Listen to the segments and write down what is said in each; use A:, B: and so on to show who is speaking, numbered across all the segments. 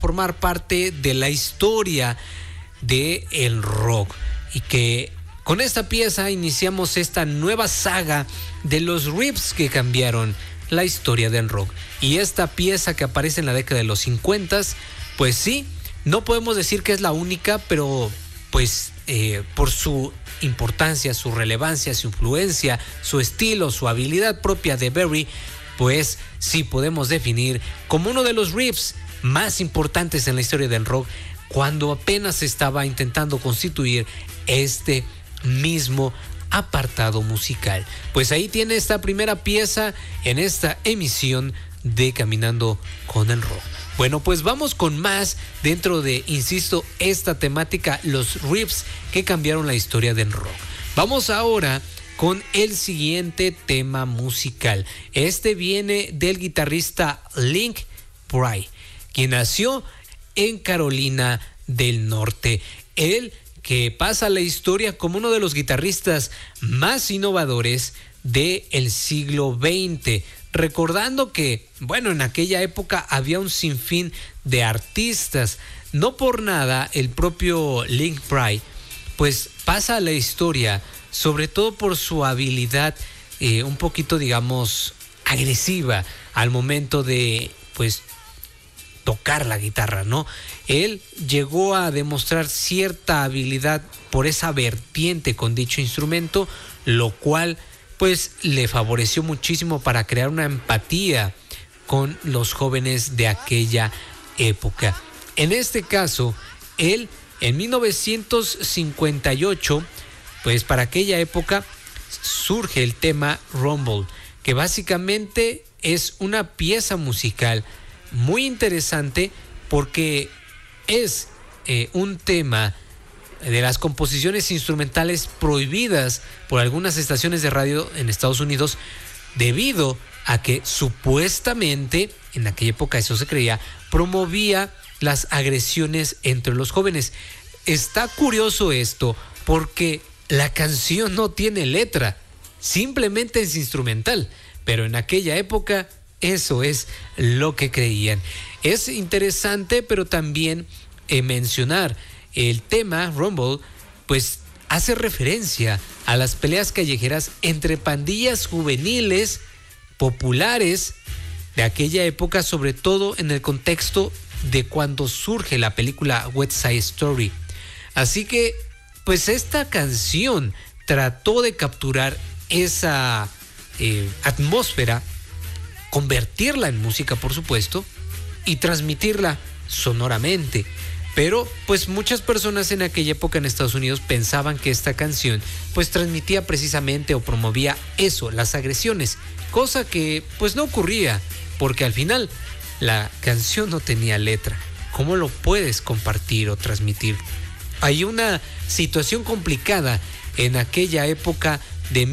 A: formar parte de la historia del rock, y que con esta pieza iniciamos esta nueva saga de los riffs que cambiaron la historia del rock. Y esta pieza que aparece en la década de los 50, pues sí, no podemos decir que es la única, pero pues por su importancia, su relevancia, su influencia, su estilo, su habilidad propia de Berry, pues sí podemos definir como uno de los riffs más importantes en la historia del rock, cuando apenas se estaba intentando constituir este mismo apartado musical. Pues ahí tiene esta primera pieza en esta emisión de Caminando con el Rock. Bueno, pues vamos con más dentro de, insisto, esta temática, los riffs que cambiaron la historia del rock. Vamos ahora con el siguiente tema musical. Este viene del guitarrista Link Wright, quien nació en Carolina del Norte. Él que pasa a la historia como uno de los guitarristas más innovadores del siglo XX. Recordando que, bueno, en aquella época había un sinfín de artistas. No por nada el propio Link Wright pues pasa a la historia, sobre todo por su habilidad un poquito, digamos, agresiva al momento de, pues, tocar la guitarra, ¿no? Él llegó a demostrar cierta habilidad por esa vertiente con dicho instrumento, lo cual pues le favoreció muchísimo para crear una empatía con los jóvenes de aquella época. En este caso, él en 1958, pues para aquella época surge el tema Rumble, que básicamente es una pieza musical muy interesante porque es un tema de las composiciones instrumentales prohibidas por algunas estaciones de radio en Estados Unidos, debido a que supuestamente, en aquella época eso se creía, promovía las agresiones entre los jóvenes. Está curioso esto porque la canción no tiene letra, simplemente es instrumental, pero en aquella época eso es lo que creían. Es interesante, pero también mencionar el tema Rumble, pues hace referencia a las peleas callejeras entre pandillas juveniles populares de aquella época, sobre todo en el contexto de cuando surge la película West Side Story. Así que, pues esta canción trató de capturar esa atmósfera, convertirla en música, por supuesto, y transmitirla sonoramente. Pero pues muchas personas en aquella época en Estados Unidos pensaban que esta canción pues transmitía precisamente o promovía eso, las agresiones, cosa que pues no ocurría, porque al final la canción no tenía letra. ¿Cómo lo puedes compartir o transmitir? Hay una situación complicada en aquella época de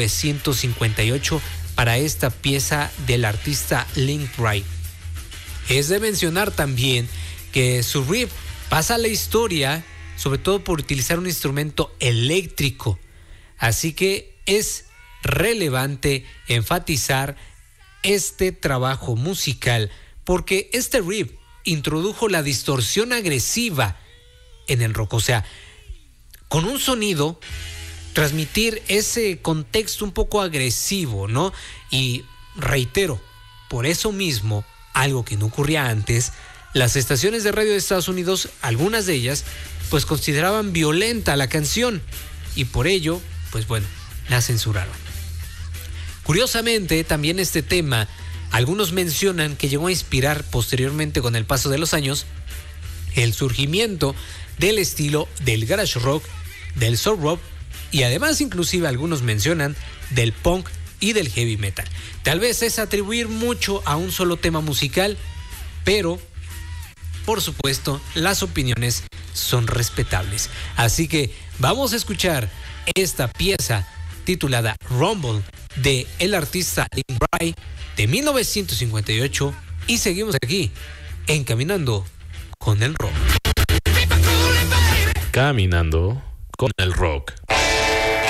A: 1958 para esta pieza del artista Link Wright. Es de mencionar también que su riff pasa a la historia, sobre todo por utilizar un instrumento eléctrico. Así que es relevante enfatizar este trabajo musical, porque este riff introdujo la distorsión agresiva en el rock. O sea, con un sonido, transmitir ese contexto un poco agresivo, ¿no? Y reitero, por eso mismo, algo que no ocurría antes, las estaciones de radio de Estados Unidos, algunas de ellas, pues consideraban violenta la canción y por ello, pues bueno, la censuraron. Curiosamente, también este tema, algunos mencionan que llegó a inspirar posteriormente, con el paso de los años, el surgimiento del estilo del garage rock, del soul rock y además inclusive algunos mencionan del punk y del heavy metal. Tal vez es atribuir mucho a un solo tema musical, pero por supuesto, las opiniones son respetables. Así que vamos a escuchar esta pieza titulada Rumble de el artista Link Wright de 1958 y seguimos aquí en Caminando con el Rock.
B: Caminando con el Rock.